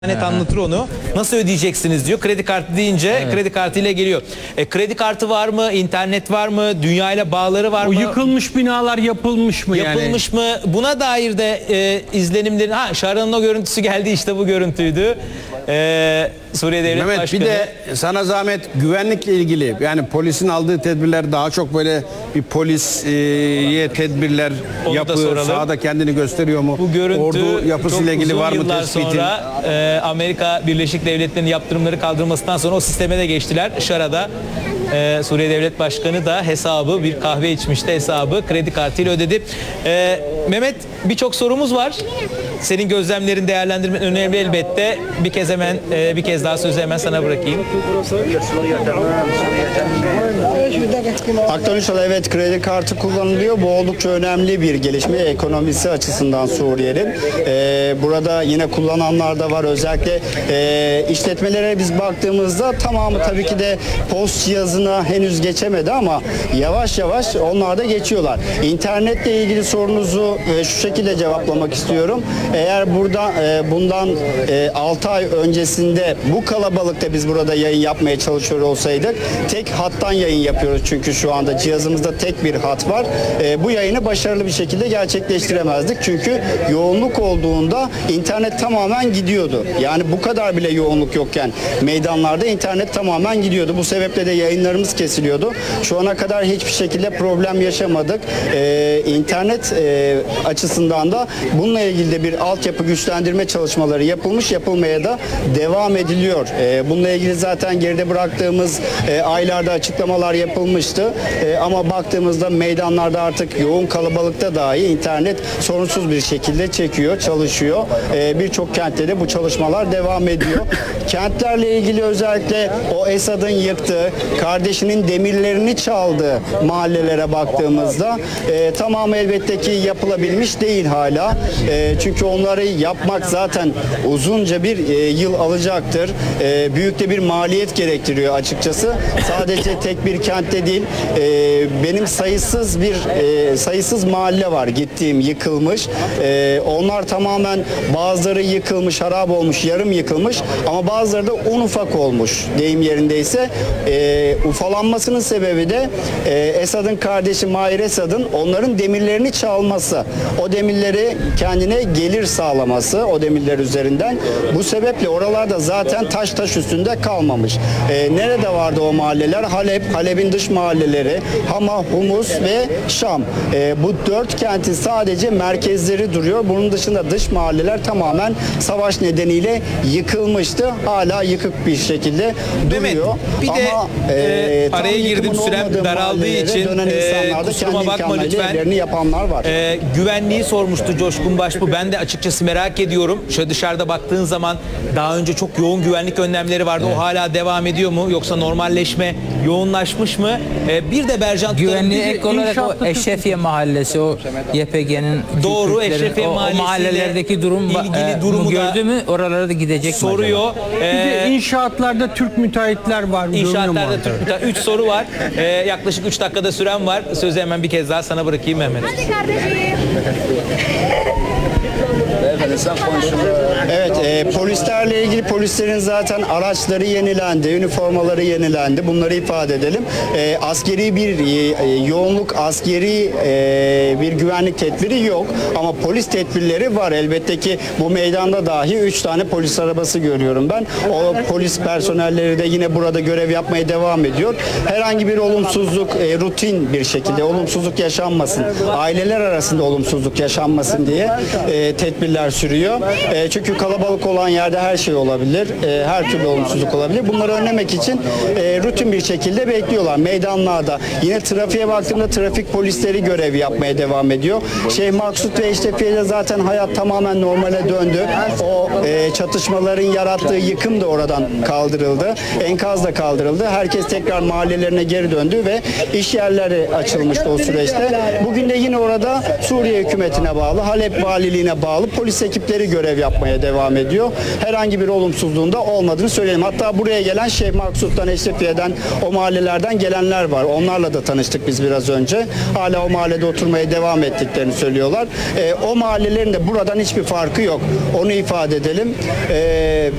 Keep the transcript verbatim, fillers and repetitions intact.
net anlatır onu. Nasıl ödeyeceksiniz diyor. Kredi kartı deyince evet. kredi kartıyla geliyor. E, kredi kartı var mı? İnternet var mı? Dünya ile bağları var o mı? O yıkılmış binalar yapılmış mı yapılmış yani? Yapılmış mı? Buna dair de e, izlenimlerin... Ha, Şaran'ın o görüntüsü geldi, işte bu görüntüydü. E, Suriye Devlet Mehmet, Başkanı. bir de sana zahmet, güvenlikle ilgili yani polisin aldığı tedbirler daha çok böyle bir polisiye tedbirler Onu yapıyor. Sahada kendini gösteriyor mu? Bu görüntü ordu yapısıyla ilgili var mı tespiti? sonra e, Amerika Birleşik Devletleri'nin yaptırımları kaldırmasından sonra o sisteme de geçtiler. Şara'da e, Suriye Devlet Başkanı da hesabı, bir kahve içmişti, hesabı kredi kartıyla ödedi. E, Mehmet, birçok sorumuz var. Senin gözlemlerin, değerlendirmen önemli elbette. Bir kez hemen e, bir kez daha sözü hemen sana bırakayım. Aktanış'ta evet kredi kartı kullanılıyor. Bu oldukça önemli bir gelişme ekonomisi açısından Suriye'nin. Ee, burada yine kullananlar da var. Özellikle e, işletmelere biz baktığımızda tamamı tabii ki de post cihazına henüz geçemedi ama yavaş yavaş onlar da geçiyorlar. İnternetle ilgili sorunuzu e, şu şekilde cevaplamak istiyorum. Eğer burada e, bundan e, altı ay öncesinde bu kalabalıkta biz burada yayın yapmaya çalışıyor olsaydık, tek hattan yayın yapıyoruz çünkü şu anda cihazımızda tek bir hat var. E, bu yayını başarılı bir şekilde gerçekleştiremezdik çünkü yoğunluk olduğunda internet tamamen gidiyordu. Yani bu kadar bile yoğunluk yokken meydanlarda internet tamamen gidiyordu. Bu sebeple de yayınlarımız kesiliyordu. Şu ana kadar hiçbir şekilde problem yaşamadık. E, internet e, açısından da bununla ilgili de bir altyapı güçlendirme çalışmaları yapılmış, yapılmaya da devam ediliyor. E, bununla ilgili zaten geride bıraktığımız e, aylarda açıklamalar yapılmıştı. E, ama baktığımızda meydanlarda artık yoğun kalabalıkta dahi internet sorunsuz bir şekilde çekiyor, çalışıyor. E, Birçok kentte de bu çalışmalar devam ediyor. Kentlerle ilgili özellikle o Esad'ın yıktığı, kardeşinin demirlerini çaldığı mahallelere baktığımızda e, tamamı elbette ki yapılabilmiş değil hala. E, çünkü onları yapmak zaten uzunca bir e, yıl alacaktır. E, büyük de bir maliyet gerektiriyor açıkçası. Sadece tek bir kentte değil, e, benim sayısız bir e, sayısız mahalle var gittiğim, yıkılmış. E, onlar tamamen bazıları yıkılmış, harap olmuş, yarım yıkılmış ama bazıları da un ufak olmuş deyim yerindeyse. E, ufalanmasının sebebi de e, Esad'ın kardeşi Mahir Esad'ın onların demirlerini çalması. O demirleri kendine gelir sağlaması o demirler üzerinden. Bu sebeple oralarda zaten taş taş üstünde kalmamış. E, nerede vardı o mahalleler? Halep, Halep'in dış mahalleleri, Hama, Humus ve Şam. E, bu dört kentin sadece merkezleri duruyor. Bunun dışında dış mahalleler tamamen savaş nedeniyle yıkılmıştı. Hala yıkık bir şekilde duruyor. Mehmet, bir de ama e, e, araya girdim, sürem daraldığı için e, kusuruma bakma lütfen. Yapanlar var. E, güvenliği sormuştu Coşkun Başbuğ. Ben de açıkçası merak ediyorum. Şöyle dışarıda baktığın zaman daha önce çok yoğun güvenlik önlemleri vardı. Evet. O hala devam ediyor mu? Yoksa normalleşme yoğunlaşmış mı? Ee, bir de Bercan güvenliğe ek olarak o Eşrefiye Mahallesi, o Y P G'nin doğru Eşrefiye o, o mahallelerdeki durum ilgili e, durumu gördü mü? Oralara da gidecek soruyor. Ee, bir de inşaatlarda Türk müteahhitler var. İnşaatlarda Türk müteahhitler. Üç soru var. Ee, yaklaşık üç dakikada süren var. Sözü hemen bir kez daha sana bırakayım Mehmet. Hadi kardeşim. Evet, e, polislerle ilgili polislerin zaten araçları yenilendi, üniformaları yenilendi. Bunları ifade edelim. E, askeri bir e, yoğunluk, askeri e, bir güvenlik tedbiri yok. Ama polis tedbirleri var. Elbette ki bu meydanda dahi üç tane polis arabası görüyorum ben. O polis personelleri de yine burada görev yapmaya devam ediyor. Herhangi bir olumsuzluk, e, rutin bir şekilde olumsuzluk yaşanmasın, aileler arasında olumsuzluk yaşanmasın diye e, tedbirler sürüyor. E, çünkü kalabalık olan yerde her şey olabilir. E, her türlü olumsuzluk olabilir. Bunları önlemek için e, rutin bir şekilde bekliyorlar meydanlarda. Yine trafiğe baktığımda trafik polisleri görev yapmaya devam ediyor. Şeyh Maksut ve Eşrefiye'de zaten hayat tamamen normale döndü. O e, çatışmaların yarattığı yıkım da oradan kaldırıldı. Enkaz da kaldırıldı. Herkes tekrar mahallelerine geri döndü ve iş yerleri açılmıştı o süreçte. Bugün de yine orada Suriye hükümetine bağlı, Halep valiliğine bağlı polis ekipleri görev yapmaya devam ediyor. Herhangi bir olumsuz yolsuzluğunda olmadığını söyleyelim. Hatta buraya gelen Şeyh Maksut'tan, Eşrefiye'den, o mahallelerden gelenler var. Onlarla da tanıştık biz biraz önce. Hala o mahallede oturmaya devam ettiklerini söylüyorlar. E, o mahallelerin de buradan hiçbir farkı yok. Onu ifade edelim. E,